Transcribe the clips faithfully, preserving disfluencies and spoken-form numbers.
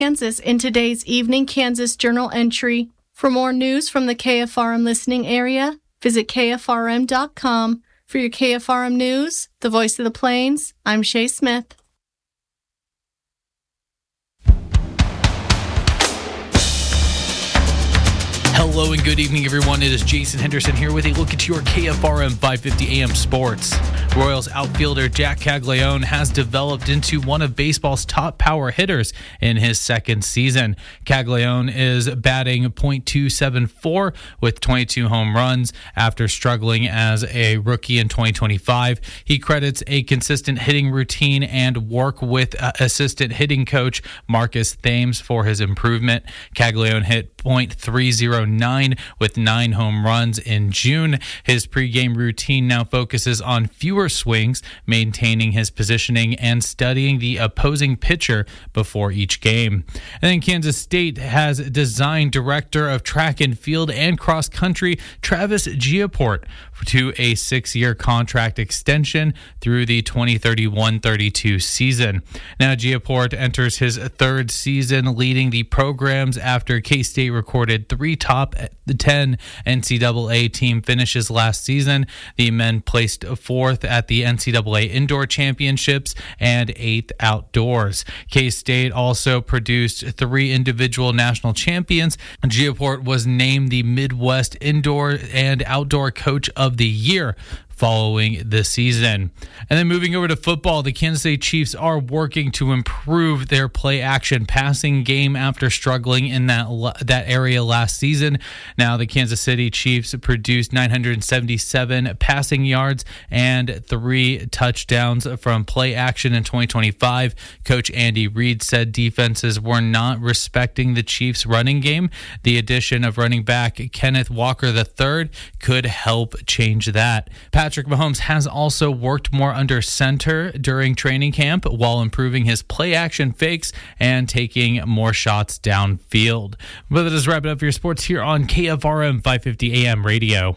Kansas in today's Evening Kansas Journal entry. For more news from the K F R M listening area, visit K F R M dot com. For your K F R M News, the voice of the Plains, I'm Shay Smith. Hello and good evening, everyone. It is Jason Henderson here with a look at your K F R M five fifty A M sports. Royals outfielder Jack Caglione has developed into one of baseball's top power hitters in his second season. Caglione is batting point two seven four with twenty-two home runs after struggling as a rookie in twenty twenty-five. He credits a consistent hitting routine and work with uh, assistant hitting coach Marcus Thames for his improvement. Caglione hit point three oh nine with nine home runs in June. His pregame routine now focuses on fewer swings, maintaining his positioning, and studying the opposing pitcher before each game. And then Kansas State has designed director of track and field and cross country Travis Giaport to a six-year contract extension through the twenty thirty-one thirty-two season. Now Giaport enters his third season leading the programs after K-State recorded three top ten N C double A team finishes last season. The men placed fourth at the N C double A Indoor Championships and eighth outdoors. K-State also produced three individual national champions. Giaport was named the Midwest Indoor and Outdoor Coach of the Year following the season. And then moving over to football, the Kansas City Chiefs are working to improve their play action passing game after struggling in that that area last season. Now the Kansas City Chiefs produced nine hundred seventy-seven passing yards and three touchdowns from play action in twenty twenty-five. Coach Andy Reid said defenses were not respecting the Chiefs' running game. The addition of running back Kenneth Walker the third could help change that. Patrick Mahomes has also worked more under center during training camp while improving his play-action fakes and taking more shots downfield. But that does wrap it up for your sports here on K F R M five fifty A M radio.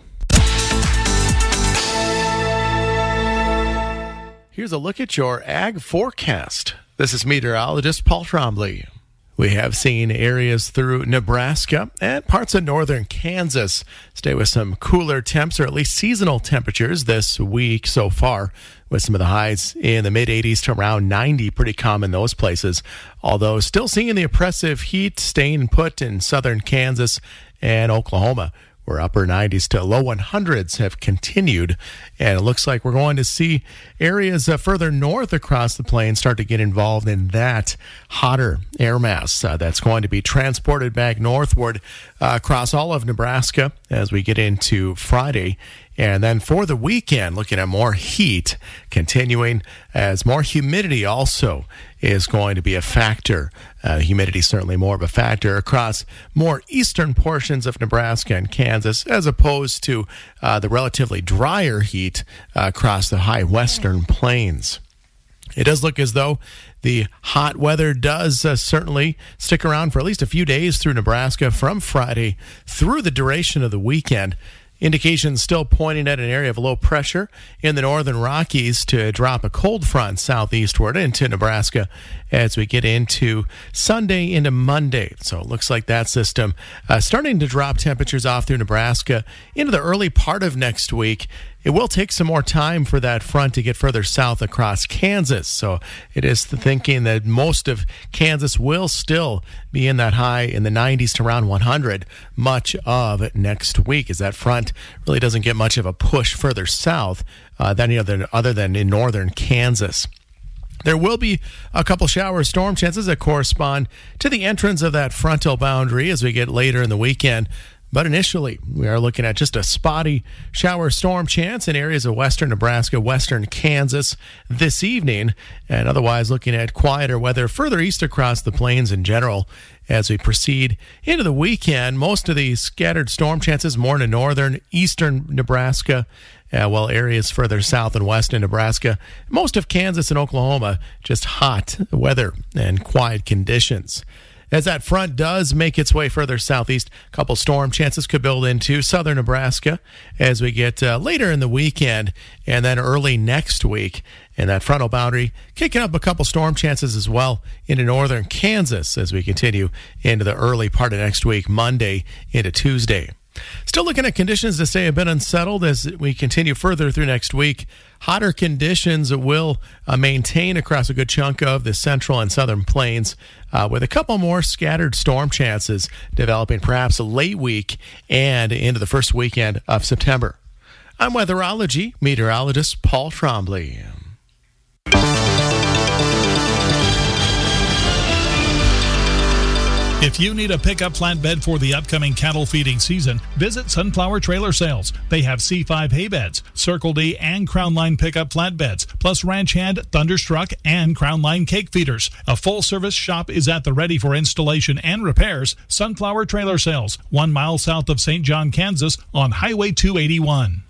Here's a look at your ag forecast. This is meteorologist Paul Trombley. We have seen areas through Nebraska and parts of northern Kansas stay with some cooler temps, or at least seasonal temperatures this week so far, with some of the highs in the mid eighties to around ninety, pretty common in those places. Although still seeing the oppressive heat staying put in southern Kansas and Oklahoma, where upper nineties to low hundreds have continued. And it looks like we're going to see areas uh, further north across the plains start to get involved in that hotter air mass uh, that's going to be transported back northward uh, across all of Nebraska as we get into Friday. And then for the weekend, looking at more heat continuing as more humidity also is going to be a factor. Uh, humidity certainly more of a factor across more eastern portions of Nebraska and Kansas, as opposed to uh, the relatively drier heat uh, across the high western plains. It does look as though the hot weather does uh, certainly stick around for at least a few days through Nebraska from Friday through the duration of the weekend. Indications still pointing at an area of low pressure in the northern Rockies to drop a cold front southeastward into Nebraska as we get into Sunday into Monday. So it looks like that system uh, starting to drop temperatures off through Nebraska into the early part of next week. It will take some more time for that front to get further south across Kansas. So it is the thinking that most of Kansas will still be in that high in the nineties to around one hundred much of next week, as that front really doesn't get much of a push further south uh, than any other, other than in northern Kansas. There will be a couple shower storm chances that correspond to the entrance of that frontal boundary as we get later in the weekend. But initially, we are looking at just a spotty shower storm chance in areas of western Nebraska, western Kansas this evening, and otherwise looking at quieter weather further east across the plains in general. As we proceed into the weekend, most of the scattered storm chances more in northern, eastern Nebraska, uh, while areas further south and west in Nebraska, most of Kansas and Oklahoma, just hot weather and quiet conditions. As that front does make its way further southeast, a couple storm chances could build into southern Nebraska as we get uh, later in the weekend and then early next week. And that frontal boundary kicking up a couple storm chances as well into northern Kansas as we continue into the early part of next week, Monday into Tuesday. Still looking at conditions to stay a bit unsettled as we continue further through next week. Hotter conditions will uh, maintain across a good chunk of the central and southern plains uh, with a couple more scattered storm chances developing perhaps late week and into the first weekend of September. I'm weatherology meteorologist Paul Trombley. If you need a pickup flatbed for the upcoming cattle feeding season, visit Sunflower Trailer Sales. They have C five hay beds, Circle D and Crown Line pickup flatbeds, plus Ranch Hand, Thunderstruck, and Crown Line cake feeders. A full-service shop is at the ready for installation and repairs. Sunflower Trailer Sales, one mile south of Saint John, Kansas, on Highway two eighty-one.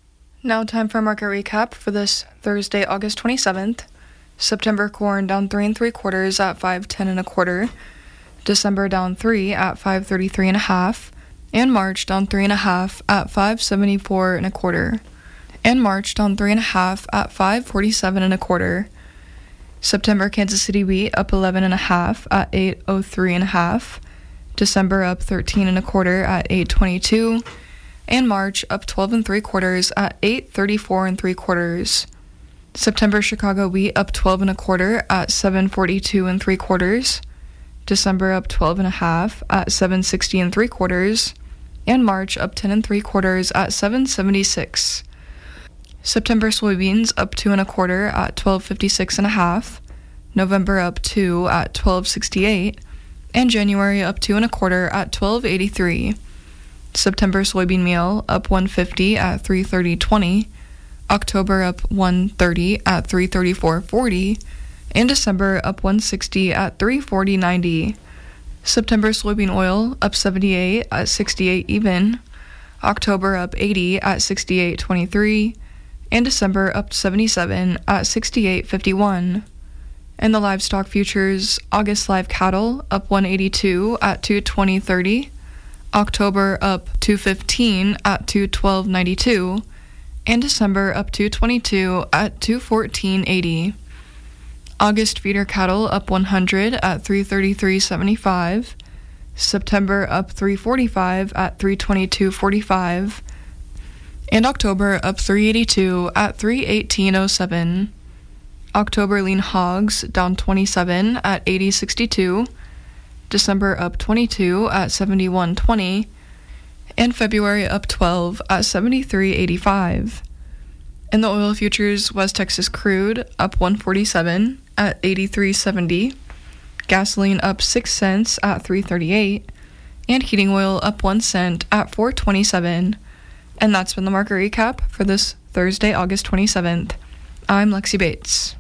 Now time for a market recap for this Thursday, August twenty-seventh. September corn down three and three quarters at five ten and a quarter. December down three at five thirty-three and a half, and March down three and a half at five seventy-four and a quarter, and March down three and a half at five forty-seven and a quarter. September Kansas City wheat up eleven and a half at eight oh three and a half, December up thirteen and a quarter at eight twenty-two, and March up twelve and three quarters at eight thirty-four and three quarters. September Chicago wheat up twelve and a quarter at seven forty-two and three quarters. December up twelve and a half at seven sixty and three quarters, and March up ten and three quarters at seven seventy-six. September soybeans up two and a quarter at twelve fifty-six and a half, November up two at twelve sixty-eight, and January up two and a quarter at twelve eighty-three. September soybean meal up one fifty at three thirty twenty, October up one thirty at three thirty-four forty, and December up one sixty at three forty ninety. September soybean oil up seventy-eight at sixty-eight even, October up eighty at sixty-eight twenty-three, and December up seventy-seven at sixty-eight fifty-one. And the livestock futures, August live cattle up one eighty-two at two twenty thirty, October up two fifteen at two twelve ninety-two, and December up two twenty-two at two fourteen eighty. August feeder cattle up one hundred at three thirty-three seventy-five, September up three forty-five at three twenty-two forty-five, and October up three eighty-two at three eighteen oh seven. October lean hogs down twenty-seven at eighty sixty-two, December up twenty-two at seventy-one twenty, and February up twelve at seventy-three eighty-five. In the oil futures, West Texas crude up one forty-seven at eighty-three seventy, gasoline up six cents at three thirty-eight, and heating oil up one cent at four twenty-seven. And that's been the market recap for this Thursday, August twenty-seventh. I'm Lexi Bates.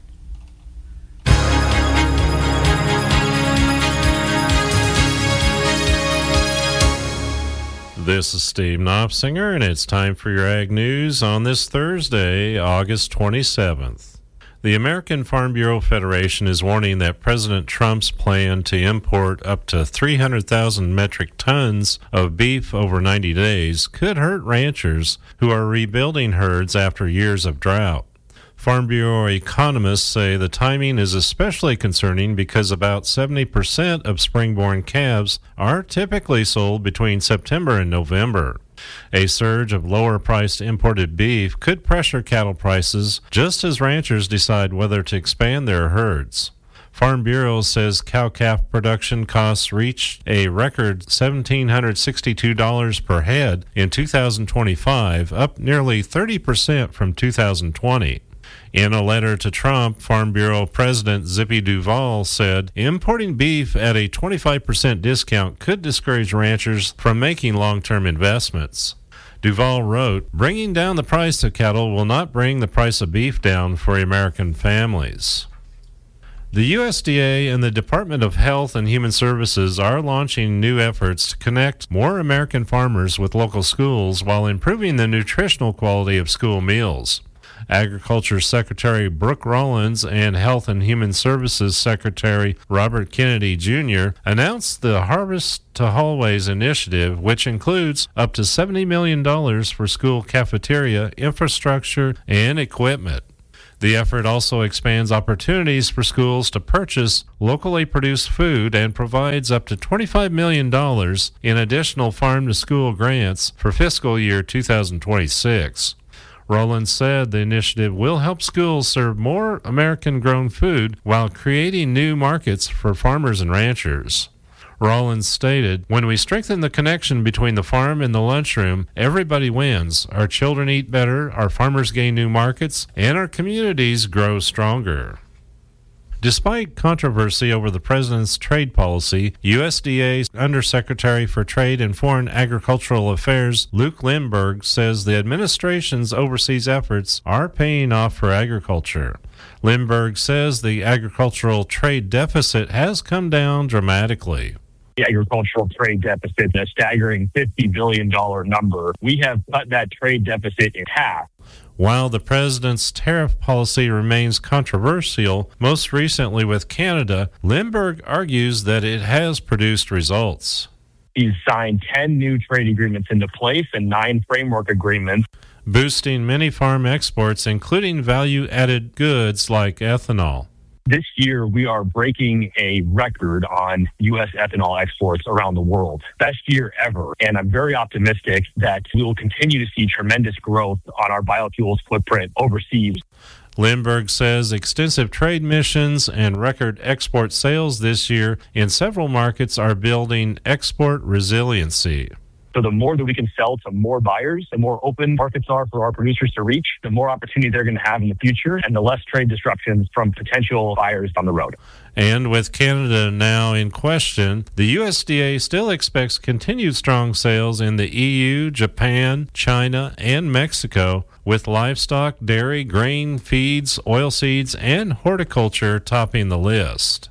This is Steve Knopfsinger, and it's time for your Ag News on this Thursday, August twenty-seventh. The American Farm Bureau Federation is warning that President Trump's plan to import up to three hundred thousand metric tons of beef over ninety days could hurt ranchers who are rebuilding herds after years of drought. Farm Bureau economists say the timing is especially concerning because about seventy percent of spring-born calves are typically sold between September and November. A surge of lower-priced imported beef could pressure cattle prices just as ranchers decide whether to expand their herds. Farm Bureau says cow-calf production costs reached a record one thousand seven hundred sixty-two dollars per head in two thousand twenty-five, up nearly thirty percent from two thousand twenty. In a letter to Trump, Farm Bureau President Zippy Duvall said importing beef at a twenty-five percent discount could discourage ranchers from making long-term investments. Duvall wrote, "Bringing down the price of cattle will not bring the price of beef down for American families." The U S D A and the Department of Health and Human Services are launching new efforts to connect more American farmers with local schools while improving the nutritional quality of school meals. Agriculture Secretary Brooke Rollins and Health and Human Services Secretary Robert Kennedy Junior announced the Harvest to Hallways initiative, which includes up to seventy million dollars for school cafeteria, infrastructure, and equipment. The effort also expands opportunities for schools to purchase locally produced food and provides up to twenty-five million dollars in additional farm-to-school grants for fiscal year two thousand twenty-six. Rollins said the initiative will help schools serve more American-grown food while creating new markets for farmers and ranchers. Rollins stated, "When we strengthen the connection between the farm and the lunchroom, everybody wins. Our children eat better, our farmers gain new markets, and our communities grow stronger." Despite controversy over the president's trade policy, U S D A Undersecretary for Trade and Foreign Agricultural Affairs Luke Lindberg says the administration's overseas efforts are paying off for agriculture. Lindberg says the agricultural trade deficit has come down dramatically. The agricultural trade deficit, a staggering fifty billion dollars number. We have cut that trade deficit in half. While the president's tariff policy remains controversial, most recently with Canada, Lindberg argues that it has produced results. He's signed ten new trade agreements into place and nine framework agreements, boosting many farm exports, including value-added goods like ethanol. This year, we are breaking a record on U S ethanol exports around the world. Best year ever. And I'm very optimistic that we will continue to see tremendous growth on our biofuels footprint overseas. Lindberg says extensive trade missions and record export sales this year in several markets are building export resiliency. So the more that we can sell to more buyers, the more open markets are for our producers to reach, the more opportunity they're going to have in the future, and the less trade disruptions from potential buyers down the road. And with Canada now in question, the U S D A still expects continued strong sales in the E U, Japan, China, and Mexico, with livestock, dairy, grain, feeds, oilseeds, and horticulture topping the list.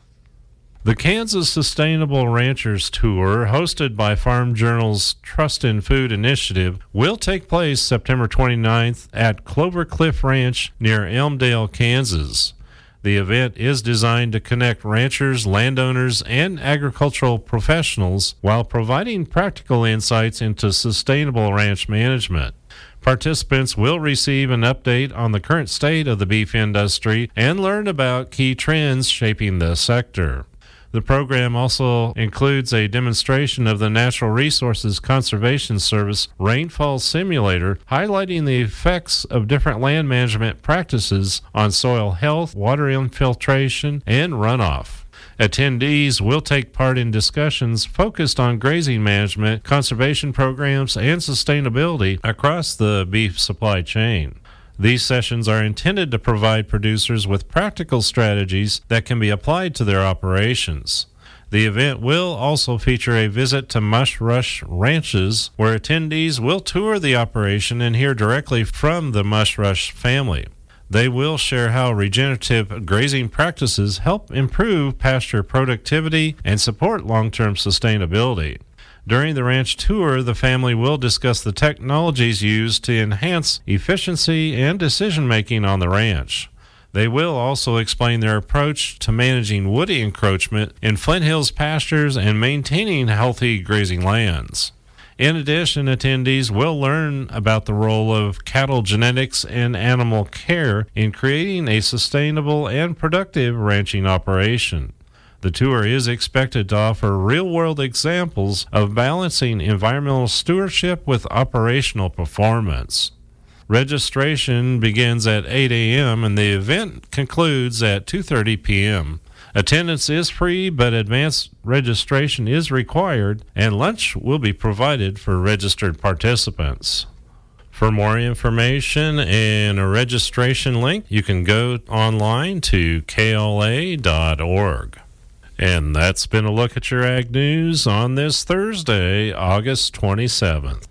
The Kansas Sustainable Ranchers Tour, hosted by Farm Journal's Trust in Food initiative, will take place September twenty-ninth at Clover Cliff Ranch near Elmdale, Kansas. The event is designed to connect ranchers, landowners, and agricultural professionals while providing practical insights into sustainable ranch management. Participants will receive an update on the current state of the beef industry and learn about key trends shaping the sector. The program also includes a demonstration of the Natural Resources Conservation Service Rainfall Simulator, highlighting the effects of different land management practices on soil health, water infiltration, and runoff. Attendees will take part in discussions focused on grazing management, conservation programs, and sustainability across the beef supply chain. These sessions are intended to provide producers with practical strategies that can be applied to their operations. The event will also feature a visit to Mush Rush Ranches, where attendees will tour the operation and hear directly from the Mush Rush family. They will share how regenerative grazing practices help improve pasture productivity and support long-term sustainability. During the ranch tour, the family will discuss the technologies used to enhance efficiency and decision-making on the ranch. They will also explain their approach to managing woody encroachment in Flint Hills pastures and maintaining healthy grazing lands. In addition, attendees will learn about the role of cattle genetics and animal care in creating a sustainable and productive ranching operation. The tour is expected to offer real-world examples of balancing environmental stewardship with operational performance. Registration begins at eight a.m. and the event concludes at two thirty p.m. Attendance is free, but advanced registration is required, and lunch will be provided for registered participants. For more information and a registration link, you can go online to K L A dot org. And that's been a look at your Ag News on this Thursday, August twenty-seventh.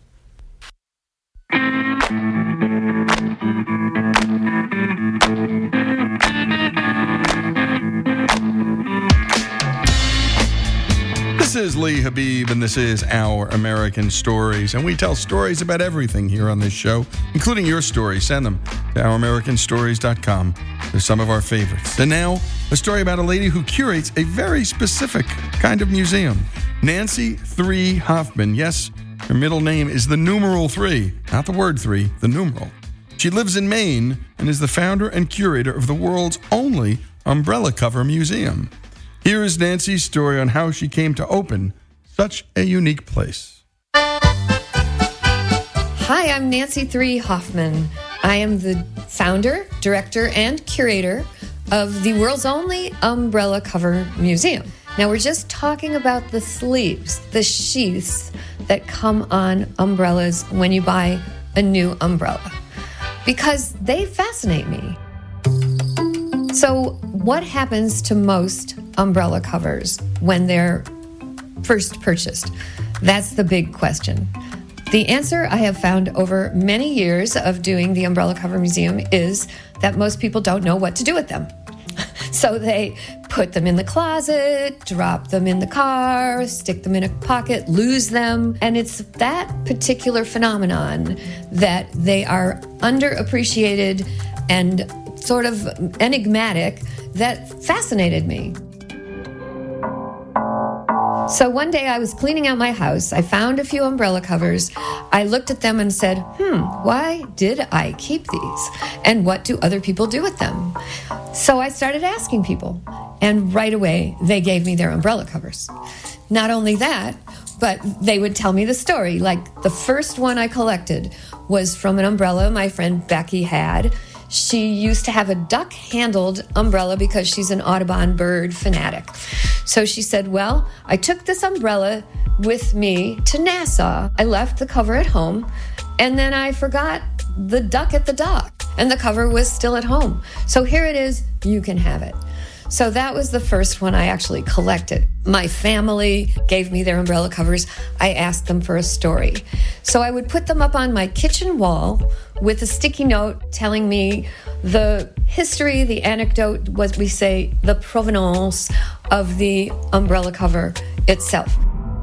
This This is Lee Habib, and this is Our American Stories. And we tell stories about everything here on this show, including your stories. Send them to our american stories dot com. They're some of our favorites. And now, a story about a lady who curates a very specific kind of museum. Nancy three Hoffman. Yes, her middle name is the numeral three, not the word three, the numeral. She lives in Maine and is the founder and curator of the world's only umbrella cover museum. Here is Nancy's story on how she came to open such a unique place. Hi, I'm Nancy three Hoffman. I am the founder, director, and curator of the world's only umbrella cover museum. Now, we're just talking about the sleeves, the sheaths that come on umbrellas when you buy a new umbrella, because they fascinate me. So, what happens to most umbrella covers when they're first purchased? That's the big question. The answer I have found over many years of doing the Umbrella Cover Museum is that most people don't know what to do with them. So they put them in the closet, drop them in the car, stick them in a pocket, lose them. And it's that particular phenomenon that they are underappreciated and sort of enigmatic that fascinated me. So one day I was cleaning out my house. I found a few umbrella covers. I looked at them and said, hmm, why did I keep these? And what do other people do with them? So I started asking people. And right away, they gave me their umbrella covers. Not only that, but they would tell me the story. Like the first one I collected was from an umbrella my friend Becky had. She used to have a duck-handled umbrella because she's an Audubon bird fanatic. So she said, well, I took this umbrella with me to Nassau. I left the cover at home, and then I forgot the duck at the dock, and the cover was still at home. So here it is, you can have it. So that was the first one I actually collected. My family gave me their umbrella covers. I asked them for a story. So I would put them up on my kitchen wall with a sticky note telling me the history, the anecdote, what we say, the provenance of the umbrella cover itself.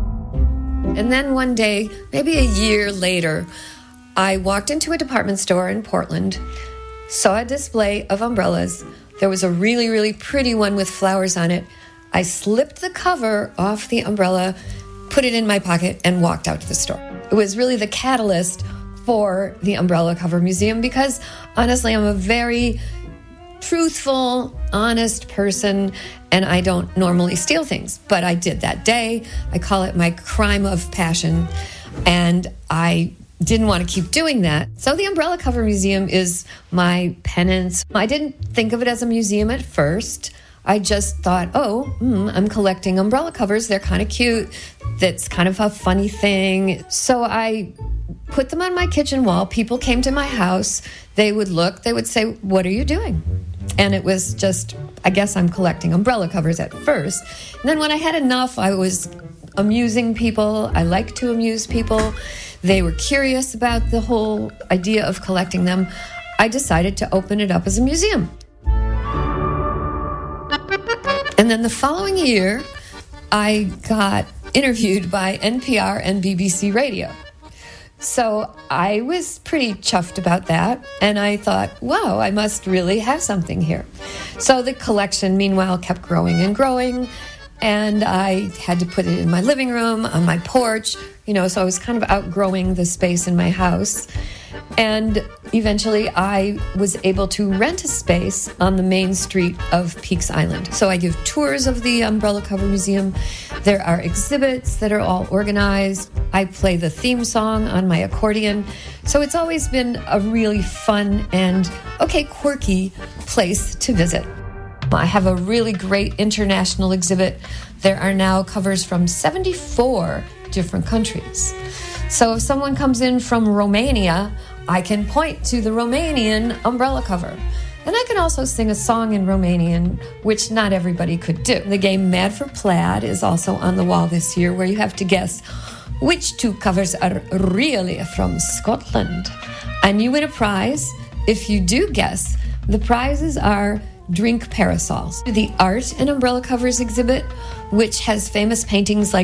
And then one day, maybe a year later, I walked into a department store in Portland, saw a display of umbrellas. There was a really, really pretty one with flowers on it. I slipped the cover off the umbrella, put it in my pocket, and walked out to the store. It was really the catalyst for the Umbrella Cover Museum because, honestly, I'm a very truthful, honest person, and I don't normally steal things. But I did that day. I call it my crime of passion, and I didn't want to keep doing that. So the Umbrella Cover Museum is my penance. I didn't think of it as a museum at first. I just thought, oh, mm, I'm collecting umbrella covers. They're kind of cute. That's kind of a funny thing. So I put them on my kitchen wall. People came to my house. They would look. They would say, what are you doing? And it was just, I guess I'm collecting umbrella covers at first. And then when I had enough, I was amusing people. I like to amuse people. They were curious about the whole idea of collecting them. I decided to open it up as a museum. And then the following year, I got interviewed by N P R and B B C Radio. So I was pretty chuffed about that. And I thought, wow, I must really have something here. So the collection, meanwhile, kept growing and growing. And I had to put it in my living room, on my porch, you know, so I was kind of outgrowing the space in my house. And eventually I was able to rent a space on the main street of Peaks Island. So I give tours of the Umbrella Cover Museum. There are exhibits that are all organized. I play the theme song on my accordion. So it's always been a really fun and, okay, quirky place to visit. I have a really great international exhibit. There are now covers from seventy-four different countries. So if someone comes in from Romania, I can point to the Romanian umbrella cover. And I can also sing a song in Romanian, which not everybody could do. The game Mad for Plaid is also on the wall this year, where you have to guess which two covers are really from Scotland. And you win a prize. If you do guess, the prizes are drink parasols. The Art and Umbrella Covers exhibit, which has famous paintings like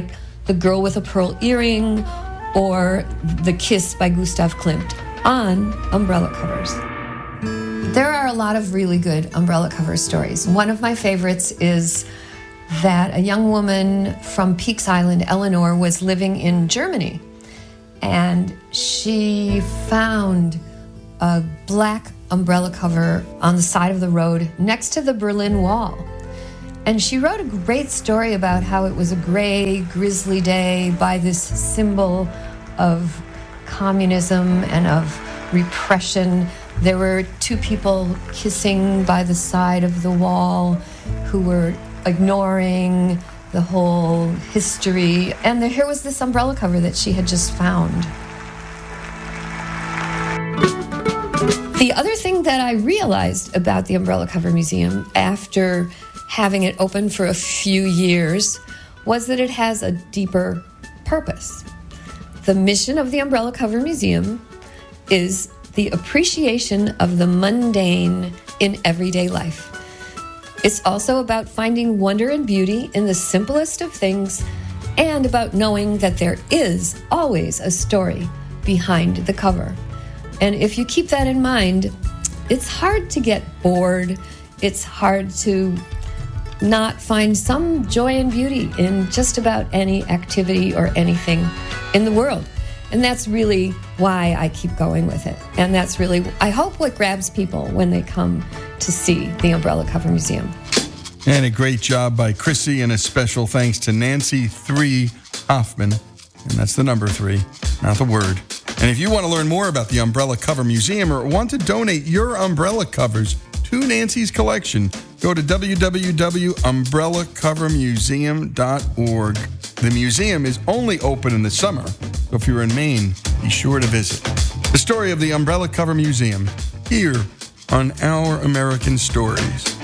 The Girl with a Pearl Earring, or The Kiss by Gustav Klimt on umbrella covers. There are a lot of really good umbrella cover stories. One of my favorites is that a young woman from Peaks Island, Eleanor, was living in Germany, and she found a black umbrella cover on the side of the road next to the Berlin Wall. And she wrote a great story about how it was a gray, grisly day by this symbol of communism and of repression. There were two people kissing by the side of the wall who were ignoring the whole history. And there, here was this umbrella cover that she had just found. The other thing that I realized about the Umbrella Cover Museum after having it open for a few years was that it has a deeper purpose. The mission of the Umbrella Cover Museum is the appreciation of the mundane in everyday life. It's also about finding wonder and beauty in the simplest of things, and about knowing that there is always a story behind the cover. And if you keep that in mind, it's hard to get bored. It's hard to not find some joy and beauty in just about any activity or anything in the world. And that's really why I keep going with it. And that's really, I hope, what grabs people when they come to see the Umbrella Cover Museum. And a great job by Chrissy, and a special thanks to Nancy three Hoffman. And that's the number three, not the word. And if you want to learn more about the Umbrella Cover Museum or want to donate your umbrella covers to Nancy's collection, go to w w w dot umbrella cover museum dot org. The museum is only open in the summer, so if you're in Maine, be sure to visit. The story of the Umbrella Cover Museum, here on Our American Stories.